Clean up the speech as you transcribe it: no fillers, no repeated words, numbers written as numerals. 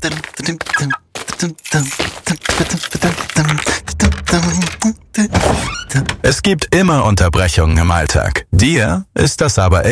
Es gibt immer Unterbrechungen im Alltag. Dir ist das aber